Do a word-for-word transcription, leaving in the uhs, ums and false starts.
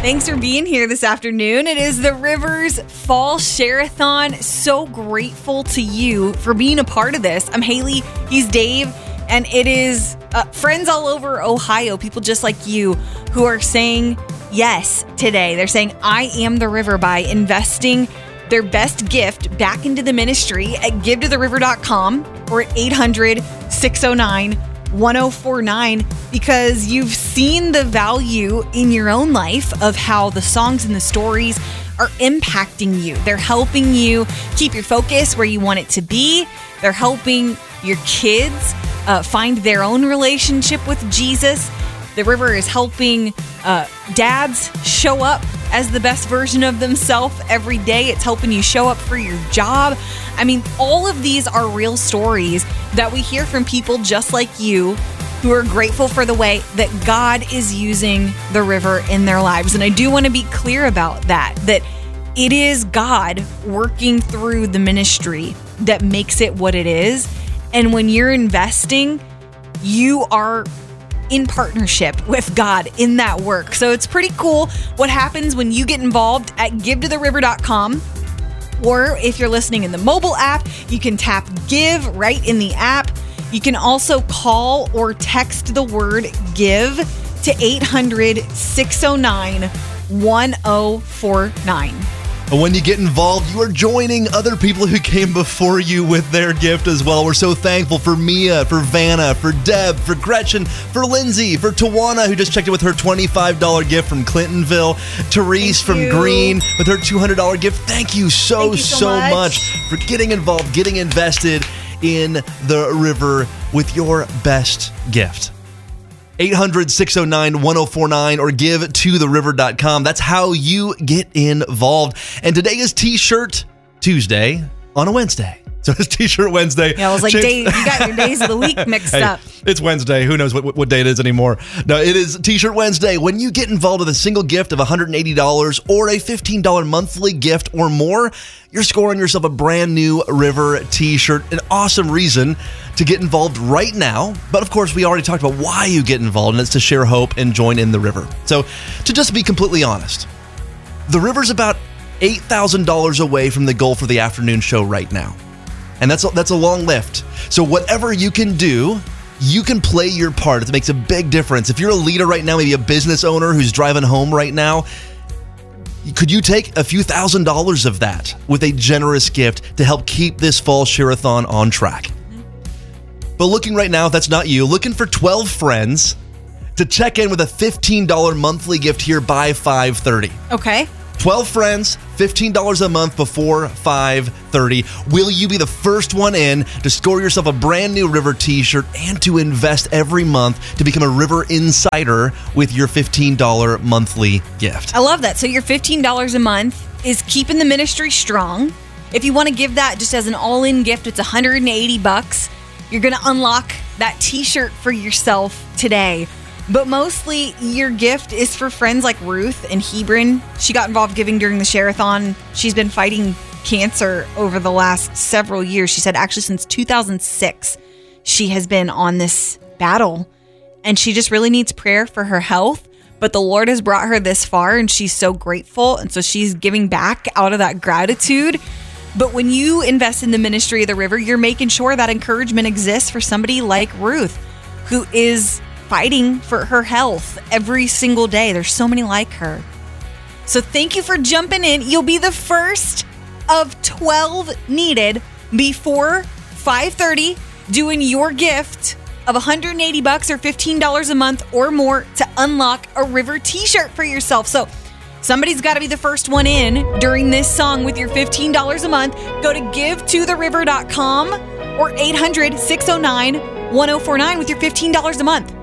Thanks for being here this afternoon. It is the Rivers Fall Share-a-thon. So grateful to you for being a part of this. I'm Haley. He's Dave. And it is uh, friends all over Ohio, people just like you, who are saying yes today. They're saying, I am the river, by investing their best gift back into the ministry at give to the river dot com or at eight hundred, six oh nine, one oh four nine, because you've seen the value in your own life of how the songs and the stories are impacting you. They're helping you keep your focus where you want it to be. They're helping your kids uh, find their own relationship with Jesus. The river is helping uh, dads show up as the best version of themselves every day. It's helping you show up for your job. I mean, all of these are real stories that we hear from people just like you who are grateful for the way that God is using the river in their lives. And I do want to be clear about that, that it is God working through the ministry that makes it what it is. And when you're investing, you are in partnership with God in that work. So it's pretty cool what happens when you get involved at give to the river dot com. Or if you're listening in the mobile app, you can tap give right in the app. You can also call or text the word give to eight hundred, six oh nine, one oh four nine. When you get involved, you are joining other people who came before you with their gift as well. We're so thankful for Mia, for Vanna, for Deb, for Gretchen, for Lindsay, for Tawana, who just checked in with her twenty-five dollars gift from Clintonville, Therese from you. Green with her two hundred dollars gift. Thank you so, Thank you so, so much. much for getting involved, getting invested in the river with your best gift. eight hundred, six oh nine, one oh four nine or give to the river dot com. That's how you get involved. And today is T-Shirt Tuesday on a Wednesday. So it's T-Shirt Wednesday. Yeah, I was like, Chance- Dave, you got your days of the week mixed Hey, up. It's Wednesday. Who knows what, what, what day it is anymore? No, it is T-Shirt Wednesday. When you get involved with a single gift of one hundred eighty dollars or a fifteen dollars monthly gift or more, you're scoring yourself a brand new River T-shirt. An awesome reason to get involved right now. But of course, we already talked about why you get involved, and it's to share hope and join in the river. So to just be completely honest, the river's about eight thousand dollars away from the goal for the afternoon show right now. And that's a, that's a long lift. So whatever you can do, you can play your part. It makes a big difference. If you're a leader right now, maybe a business owner who's driving home right now, could you take a few thousand dollars of that with a generous gift to help keep this fall share-a-thon on track? But looking right now, if that's not you, looking for twelve friends to check in with a fifteen dollars monthly gift here by five thirty. Okay. twelve friends, fifteen dollars a month before five thirty. Will you be the first one in to score yourself a brand new River T-shirt and to invest every month to become a River Insider with your fifteen dollars monthly gift? I love that. So your fifteen dollars a month is keeping the ministry strong. If you want to give that just as an all-in gift, it's one hundred eighty bucks. You're going to unlock that T-shirt for yourself today. But mostly your gift is for friends like Ruth in Hebron. She got involved giving during the Share-a-thon. She's been fighting cancer over the last several years. She said actually since two thousand six, she has been on this battle. And she just really needs prayer for her health. But the Lord has brought her this far and she's so grateful. And so she's giving back out of that gratitude. But when you invest in the ministry of the river, you're making sure that encouragement exists for somebody like Ruth, who is fighting for her health every single day. There's so many like her. So thank you for jumping in. You'll be the first of twelve needed before five thirty doing your gift of one hundred eighty bucks or fifteen dollars a month or more to unlock a River T-shirt for yourself. So somebody's got to be the first one in during this song with your fifteen dollars a month. Go to give to the river dot com or eight hundred, six oh nine, one oh four nine with your fifteen dollars a month.